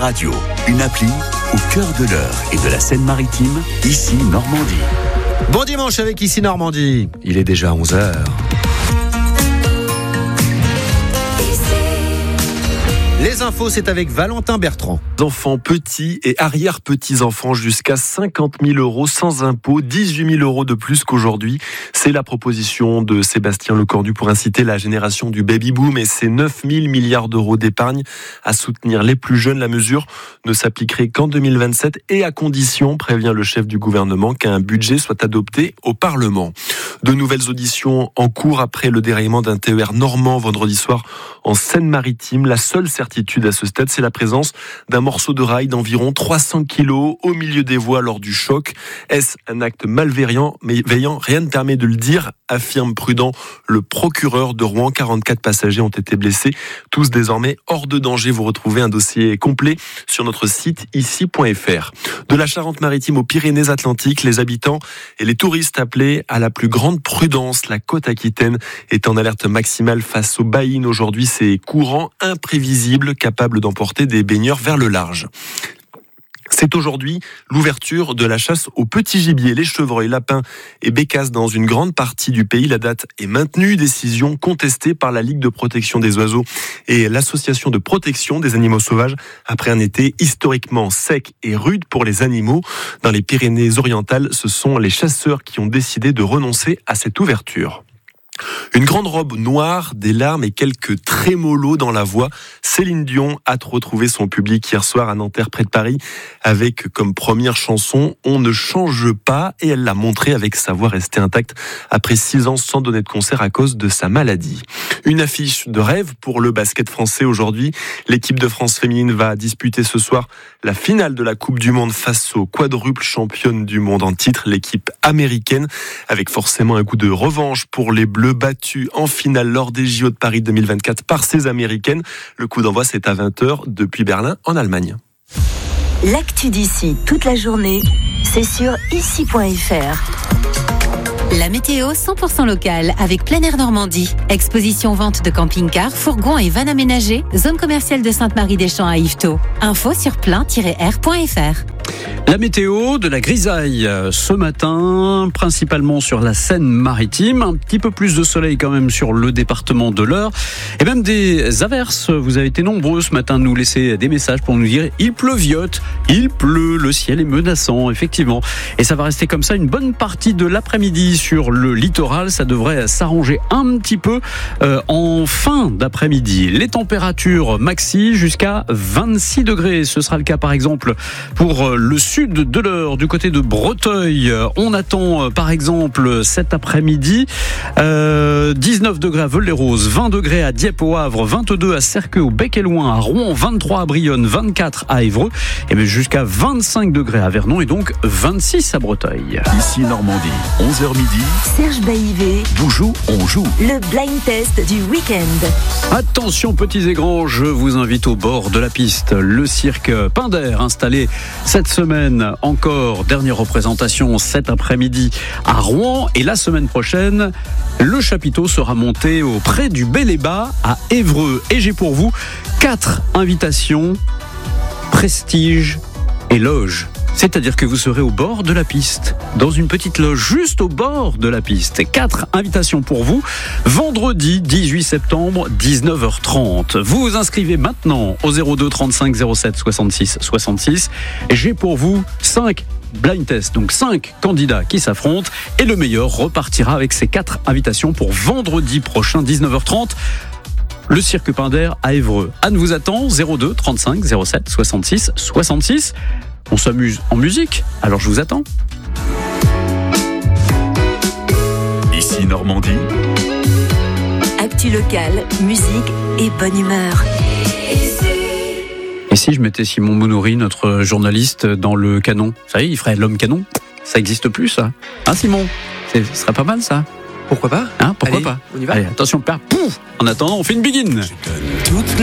Radio, une appli au cœur de l'Eure et de la Seine-Maritime, ici Normandie. Bon dimanche avec Ici Normandie. Il est déjà 11h. Les infos, c'est avec Valentin Bertrand. Enfants petits et arrière-petits-enfants jusqu'à 50 000 euros sans impôt, 18 000 euros de plus qu'aujourd'hui. C'est la proposition de Sébastien Lecornu pour inciter la génération du baby-boom et ses 9 000 milliards d'euros d'épargne à soutenir les plus jeunes. La mesure ne s'appliquerait qu'en 2027 et à condition, prévient le chef du gouvernement, qu'un budget soit adopté au Parlement. De nouvelles auditions en cours après le déraillement d'un TER normand vendredi soir en Seine-Maritime. La seule certitude à ce stade, c'est la présence d'un morceau de rail d'environ 300 kilos au milieu des voies lors du choc. Est-ce un acte malveillant? Rien ne permet de le dire, affirme prudent le procureur de Rouen. 44 passagers ont été blessés, tous désormais hors de danger. Vous retrouvez un dossier complet sur notre site ici.fr. De la Charente-Maritime aux Pyrénées-Atlantiques, les habitants et les touristes appelés à la plus grande prudence. La côte aquitaine est en alerte maximale face aux baïnes. Aujourd'hui, ces courants imprévisibles capables d'emporter des baigneurs vers le large. C'est aujourd'hui l'ouverture de la chasse au petit gibier, les chevreuils, lapins et bécasses dans une grande partie du pays. La date est maintenue, décision contestée par la Ligue de protection des oiseaux et l'Association de protection des animaux sauvages après un été historiquement sec et rude pour les animaux. Dans les Pyrénées-Orientales, ce sont les chasseurs qui ont décidé de renoncer à cette ouverture. Une grande robe noire, des larmes et quelques trémolos dans la voix. Céline Dion a retrouvé son public hier soir à Nanterre, près de Paris, avec comme première chanson « On ne change pas » et elle l'a montré avec sa voix restée intacte après 6 ans sans donner de concert à cause de sa maladie. Une affiche de rêve pour le basket français aujourd'hui. L'équipe de France féminine va disputer ce soir la finale de la Coupe du Monde face aux quadruples championnes du monde en titre, l'équipe américaine, avec forcément un coup de revanche pour les Bleus battus en finale lors des JO de Paris 2024 par ces Américaines. Le coup d'envoi, c'est à 20h depuis Berlin, en Allemagne. L'actu d'ici toute la journée, c'est sur ici.fr. La météo 100% locale avec Plein Air Normandie. Exposition vente de camping-cars, fourgons et vannes aménagées. Zone commerciale de Sainte-Marie-des-Champs à Yvetot. Info sur plein-air.fr. La météo, de la grisaille ce matin, principalement sur la Seine-Maritime. Un petit peu plus de soleil quand même sur le département de l'Eure. Et même des averses. Vous avez été nombreux ce matin à nous laisser des messages pour nous dire il pleuviote, il pleut, le ciel est menaçant, effectivement. Et ça va rester comme ça une bonne partie de l'après-midi sur le littoral. Ça devrait s'arranger un petit peu en fin d'après-midi. Les températures maxi jusqu'à 26 degrés. Ce sera le cas par exemple pour le sud de l'Eure, du côté de Breteuil. On attend par exemple cet après-midi 19 degrés à Veules-les-Roses, 20 degrés à Dieppe au Havre, 22 à Serqueux, au Bec-et-Loing, à Rouen, 23 à Brionne, 24 à Évreux et bien jusqu'à 25 degrés à Vernon et donc 26 à Breteuil. Ici Normandie, 11h midi. Serge Baïvé. Boujou, on joue. Le blind test du week-end. Attention petits et grands, je vous invite au bord de la piste. Le cirque Pinder installé cette semaine encore, dernière représentation cet après-midi à Rouen et la semaine prochaine le chapiteau sera monté auprès du Bel-et-Bas à Évreux et j'ai pour vous 4 invitations, prestige et loge. C'est-à-dire que vous serez au bord de la piste, dans une petite loge juste au bord de la piste. 4 invitations pour vous, vendredi 18 septembre, 19h30. Vous vous inscrivez maintenant au 02 35 07 66 66. J'ai pour vous 5 blind tests, donc 5 candidats qui s'affrontent et le meilleur repartira avec ces 4 invitations pour vendredi prochain, 19h30. Le cirque Pinder à Évreux. Anne vous attend, 02 35 07 66 66. On s'amuse en musique, alors je vous attends. Ici Normandie. Actu locale, musique et bonne humeur. Et si je mettais Simon Monory, notre journaliste, dans le canon? Vous savez, il ferait l'homme canon. Ça existe plus, ça. Hein, Simon? Ce serait pas mal, ça. Pourquoi pas? Hein, pourquoi Allez, pas? On y va. Allez, attention, père. Pouf. En attendant, on fait une begin.